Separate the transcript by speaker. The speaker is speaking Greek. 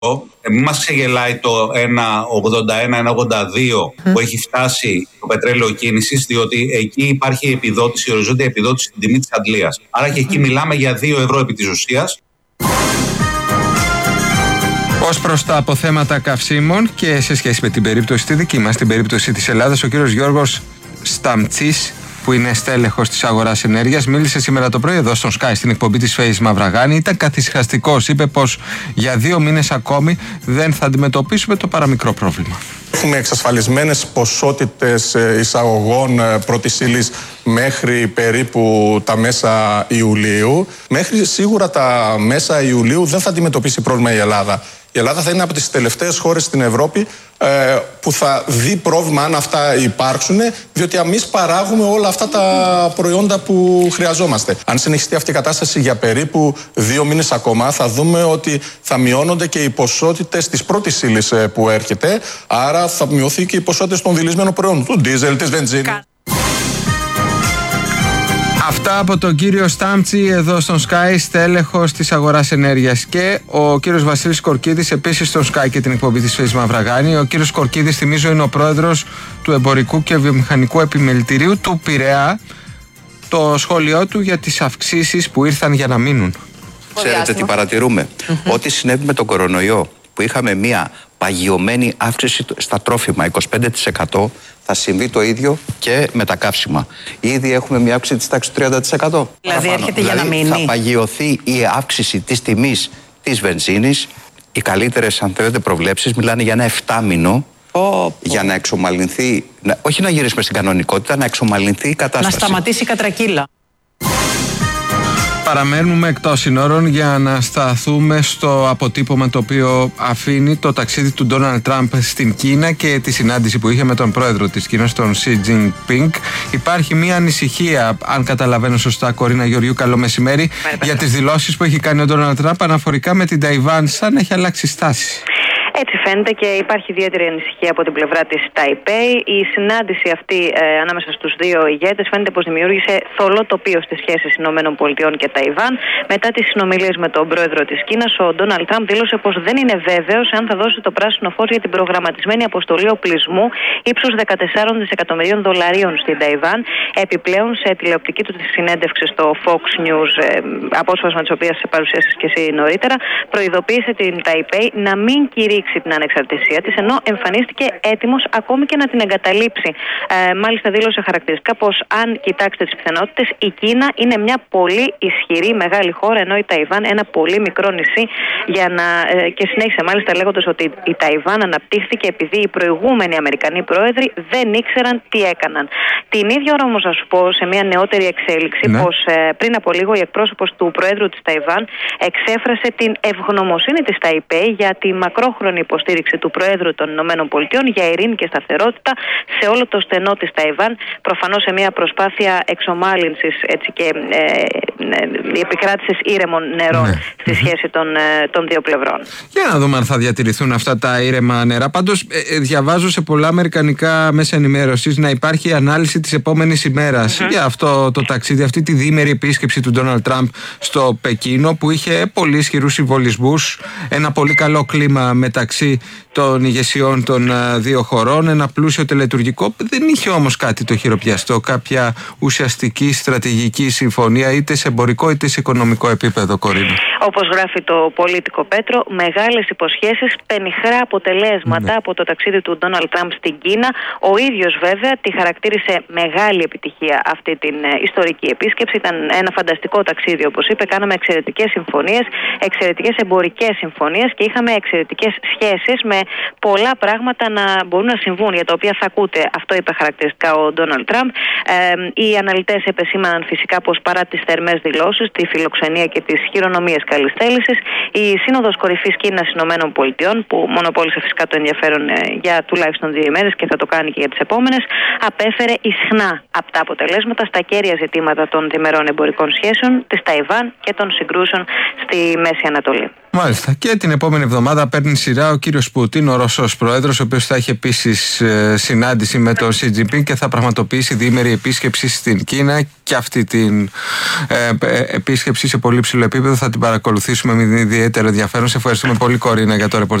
Speaker 1: Μην μας ξεγελάει το 1,81-1,82 που έχει φτάσει το πετρέλαιο κίνησης, διότι εκεί υπάρχει επιδότηση, οριζόντια επιδότηση στην τιμή της αντλίας. Άρα και εκεί μιλάμε για 2 ευρώ επί της ουσίας.
Speaker 2: Ως προς τα αποθέματα καυσίμων και σε σχέση με την περίπτωση τη δική μας, την περίπτωση της Ελλάδας, ο κύριος Γιώργος Σταμτσής, που είναι στέλεχος της αγοράς ενέργειας, μίλησε σήμερα το πρωί εδώ στον Sky στην εκπομπή της Φέης Μαυραγάνη. Ήταν καθησυχαστικός. Είπε πως για 2 μήνες ακόμη δεν θα αντιμετωπίσουμε το παραμικρό πρόβλημα.
Speaker 3: Έχουμε εξασφαλισμένες ποσότητες εισαγωγών πρώτης ύλης μέχρι περίπου τα μέσα Ιουλίου. Μέχρι σίγουρα τα μέσα Ιουλίου δεν θα αντιμετωπίσει πρόβλημα η Ελλάδα. Η Ελλάδα θα είναι από τις τελευταίες χώρες στην Ευρώπη που θα δει πρόβλημα αν αυτά υπάρξουν, διότι εμείς παράγουμε όλα αυτά τα προϊόντα που χρειαζόμαστε. Αν συνεχιστεί αυτή η κατάσταση για περίπου 2 μήνες ακόμα, θα δούμε ότι θα μειώνονται και οι ποσότητες της πρώτης ύλης που έρχεται, άρα θα μειωθεί και οι ποσότητες των δειλισμένων προϊόντων, του ντίζελ, της βενζίνης.
Speaker 2: Αυτά από τον κύριο Στάμτσι εδώ στον Sky, στέλεχος της αγοράς ενέργειας. Και ο κύριος Βασίλης Κορκίδης επίσης στον Sky και την εκπομπή της Φέης Μαυραγάνη. Ο κύριος Κορκίδης, θυμίζω, είναι ο πρόεδρος του Εμπορικού και Βιομηχανικού Επιμελητηρίου του Πειραιά. Το σχόλιο του για τις αυξήσεις που ήρθαν για να μείνουν.
Speaker 4: Ξέρετε τι παρατηρούμε? Ό,τι συνέβη με τον κορονοϊό, που είχαμε μία παγιωμένη αύξηση στα τρόφιμα 25%, θα συμβεί το ίδιο και με τα καύσιμα. Ήδη έχουμε μια αύξηση της τάξης του 30%.
Speaker 5: Δηλαδή έρχεται για να μείνει.
Speaker 4: Θα παγιωθεί η αύξηση της τιμής της βενζίνης. Οι καλύτερες, αν θέλετε, προβλέψεις μιλάνε για ένα 7μηνο για να εξομαλυνθεί, όχι να γυρίσουμε στην κανονικότητα, να εξομαλυνθεί η κατάσταση.
Speaker 5: Να σταματήσει η κατρακύλα.
Speaker 2: Παραμένουμε εκτός συνόρων για να σταθούμε στο αποτύπωμα το οποίο αφήνει το ταξίδι του Ντόναλντ Τραμπ στην Κίνα και τη συνάντηση που είχε με τον πρόεδρο της Κίνας, τον Xi Jinping. Υπάρχει μια ανησυχία, αν καταλαβαίνω σωστά, Κορίνα Γεωργιού, καλό μεσημέρι, για τις δηλώσεις που έχει κάνει ο Ντόναλντ Τραμπ αναφορικά με την Ταϊβάν, σαν να έχει αλλάξει στάση.
Speaker 6: Έτσι φαίνεται και υπάρχει ιδιαίτερη ανησυχία από την πλευρά της Ταϊπέη. Η συνάντηση αυτή ανάμεσα στους δύο ηγέτες φαίνεται πως δημιούργησε θολό τοπίο στις σχέσεις ΗΠΑ και Ταϊβάν. Μετά τις συνομιλίες με τον πρόεδρο της Κίνας, ο Ντόναλντ Τραμπ δήλωσε πως δεν είναι βέβαιος αν θα δώσει το πράσινο φως για την προγραμματισμένη αποστολή οπλισμού ύψους $14 δισεκατομμυρίων στην Ταϊβάν. Επιπλέον, σε τηλεοπτική του συνέντευξη στο Fox News, απόσπασμα της οποίας παρουσίασες και εσύ νωρίτερα, προειδοποίησε την Ταϊπέη να μην κηρύξει την ανεξαρτησία της, ενώ εμφανίστηκε έτοιμος ακόμη και να την εγκαταλείψει. Μάλιστα δήλωσε χαρακτηριστικά πως αν κοιτάξετε τις πιθανότητες, η Κίνα είναι μια πολύ ισχυρή μεγάλη χώρα, ενώ η Ταϊβάν ένα πολύ μικρό νησί. Και συνέχισε μάλιστα λέγοντας ότι η Ταϊβάν αναπτύχθηκε επειδή οι προηγούμενοι Αμερικανοί πρόεδροι δεν ήξεραν τι έκαναν. Την ίδια ώρα όμως να σου πω, σε μια νεότερη εξέλιξη, πως πριν από λίγο η εκπρόσωπος του πρόεδρου της Ταϊβάν εξέφρασε την ευγνωμοσύνη της Ταϊπέη για τη μακρόχρονη υποστήριξη του Προέδρου των ΗΠΑ για ειρήνη και σταθερότητα σε όλο το στενό της Ταϊβάν, προφανώς σε μια προσπάθεια εξομάλυνσης και επικράτησης ήρεμων νερών στη σχέση των δύο πλευρών. Για
Speaker 2: να δούμε αν θα διατηρηθούν αυτά τα ήρεμα νερά. Πάντως, διαβάζω σε πολλά αμερικανικά μέσα ενημέρωσης να υπάρχει ανάλυση της επόμενης ημέρας για αυτό το ταξίδι, αυτή τη διήμερη επίσκεψη του Ντόναλντ Τραμπ στο Πεκίνο, που είχε πολύ ισχυρούς συμβολισμούς, ένα πολύ καλό κλίμα μεταξύ των ηγεσιών των δύο χωρών, ένα πλούσιο τελετουργικό. Δεν είχε όμως κάτι το χειροπιαστό, κάποια ουσιαστική στρατηγική συμφωνία, είτε σε εμπορικό είτε σε οικονομικό επίπεδο, Κορίνα.
Speaker 6: Όπως γράφει το Πολίτικο Πέτρο, μεγάλες υποσχέσεις, πενιχρά αποτελέσματα από το ταξίδι του Ντόναλντ Τραμπ στην Κίνα. Ο ίδιος βέβαια τη χαρακτήρισε μεγάλη επιτυχία αυτή την ιστορική επίσκεψη. Ήταν ένα φανταστικό ταξίδι, όπως είπε. Κάναμε εξαιρετικές συμφωνίες, εξαιρετικές εμπορικές συμφωνίες και είχαμε εξαιρετικές σχέσεις με πολλά πράγματα να μπορούν να συμβούν, για τα οποία θα ακούτε. Αυτό είπε χαρακτηριστικά ο Ντόναλντ Τραμπ. Οι αναλυτές επεσήμαναν φυσικά πως παρά τις θερμές δηλώσεις, τη φιλοξενία και τις χειρονομίες καλής θέλησης, η Σύνοδος Κορυφής Κίνας ΗΠΑ, που μονοπόλησε φυσικά το ενδιαφέρον για τουλάχιστον 2 ημέρες και θα το κάνει και για τις επόμενες, απέφερε ισχνά απτά αποτελέσματα στα κέρια ζητήματα των διμερών εμπορικών σχέσεων, της Ταϊβάν και των συγκρούσεων στη Μέση Ανατολή.
Speaker 2: Μάλιστα. Και την επόμενη εβδομάδα παίρνει σειρά ο κύριος Πούτιν, ο Ρωσός πρόεδρος, ο οποίος θα έχει επίσης συνάντηση με τον Xi Jinping και θα πραγματοποιήσει διήμερη επίσκεψη στην Κίνα. Και αυτή την επίσκεψη σε πολύ ψηλό επίπεδο θα την παρακολουθήσουμε με ιδιαίτερο ενδιαφέρον. Σε ευχαριστούμε πολύ, Κορίνα, για το ρεπορτάζ.